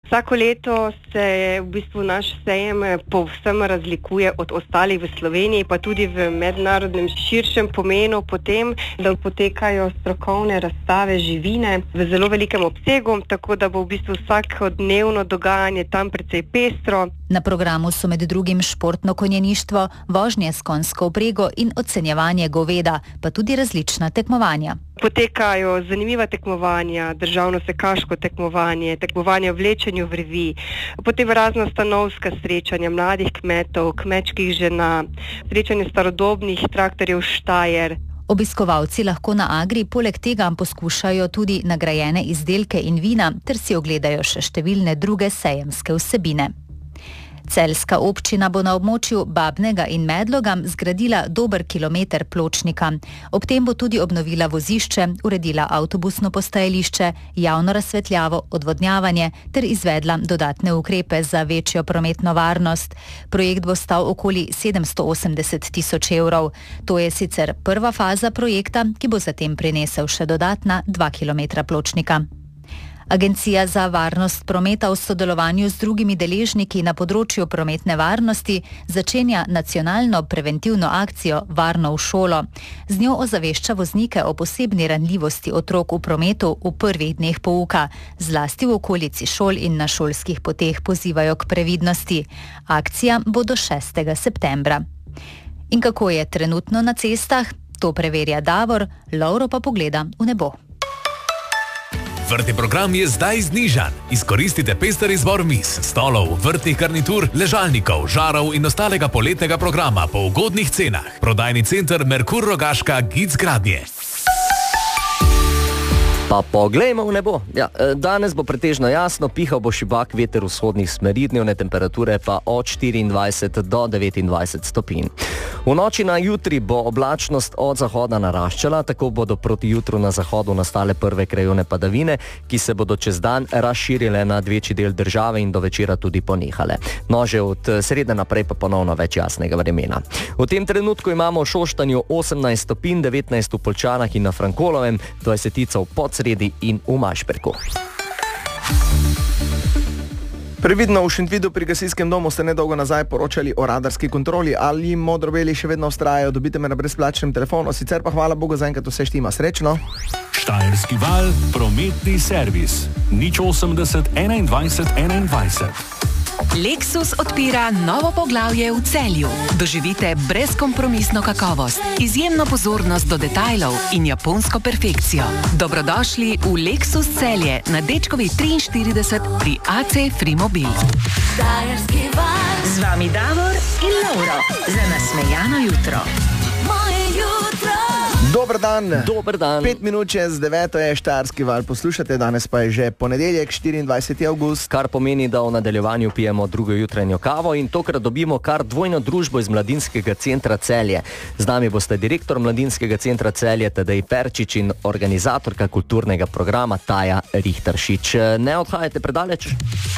Vsako leto se v bistvu naš sejem povsem razlikuje od ostalih v Sloveniji, pa tudi v mednarodnem širšem pomenu potem, da potekajo strokovne razstave živine v zelo velikem obsegu, tako da bo v bistvu vsakodnevno dogajanje tam precej pestro. Na programu so med drugim športno konjeništvo, vožnje s konjsko vprego in ocenjevanje goveda, pa tudi različna tekmovanja. Potekajo zanimiva tekmovanja, državno sekaško tekmovanje, tekmovanje v vlečenju vrvi, potem razna stanovska srečanja mladih kmetov, kmečkih žena, srečanje starodobnih traktorjev Štajer. Obiskovalci lahko na Agri poleg tega poskušajo tudi nagrajene izdelke in vina ter si ogledajo še številne druge sejemske vsebine. Celjska občina bo na območju Babnega in Medloga zgradila dober kilometer pločnika. Ob tem bo tudi obnovila vozišče, uredila avtobusno postajališče, javno razsvetljavo, odvodnjavanje ter izvedla dodatne ukrepe za večjo prometno varnost. Projekt bo stal okoli 780 tisoč evrov. To je sicer prva faza projekta, ki bo zatem prinesel še dodatna 2 kilometra pločnika. Agencija za varnost prometa v sodelovanju z drugimi deležniki na področju prometne varnosti začenja nacionalno preventivno akcijo Varno v šolo. Z njo ozavešča voznike o posebni ranljivosti otrok v prometu v prvih dneh pouka, zlasti v okolici šol in na šolskih poteh pozivajo k previdnosti. Akcija bo do 6. septembra. In kako je trenutno na cestah? To preverja Davor, Lovro pa pogleda v nebo. Vrtni program je zdaj znižan. Izkoristite pester izbor miz, stolov, vrtnih garnitur, ležalnikov, žarov in ostalega poletnega programa po ugodnih cenah. Prodajni center Merkur Rogaška Gic Gradnje. Pa poglejmo v nebo. Danes bo pretežno jasno, pihal bo šibak veter vzhodnih smeri, dnevne temperature pa od 24 do 29 stopinj. V noči na jutri bo oblačnost od zahoda naraščala, tako bodo proti jutru na zahodu nastale prve krajevne padavine, ki se bodo čez dan razširile na večji del države in do večera tudi ponehale. No, že od srede naprej pa ponovno več jasnega vremena. V tem trenutku imamo v Šoštanju 18 stopinj, 19 v Poljčanah in na Frankolovem, 20 v Podsredi in v Mašperku. Previdno v Šentvidu pri gasilskem domu ste nedolgo nazaj poročali o radarski kontroli. Ali modro-beli še vedno vztrajajo? Dobite me na brezplačnem telefonu, sicer pa hvala Bogu zaenkrat vse štima. Srečno! Štajerski val, prometni servis. 080 21 21. Lexus odpira novo poglavje v Celju. Doživite brezkompromisno kakovost, izjemno pozornost do detajlov in japonsko perfekcijo. Dobrodošli v Lexus Celje na Dečkovi 43 pri AC Frimobil. Z vami Davor in Lauro za nasmejano jutro. Moje jutro. Dober dan. Dober dan. 5 minut čez 9 je Štajerski val. Poslušate, danes pa je že ponedeljek, 24. avgust. Kar pomeni, da v nadaljevanju pijemo drugo jutranjo kavo in tokrat dobimo kar dvojno družbo iz Mladinskega centra Celje. Z nami boste direktor Mladinskega centra Celje Tadej Perčič in organizatorka kulturnega programa Taja Rihteršič. Ne odhajate predaleč?